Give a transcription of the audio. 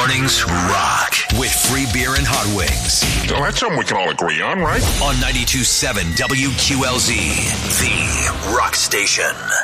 Mornings rock with free beer and hot wings. Well, that's something we can all agree on, right? On 92.7 WQLZ, the rock station.